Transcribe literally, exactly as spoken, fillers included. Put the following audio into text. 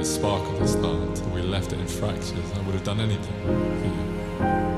spark of the start until we left it in fractures. I would have done anything for you.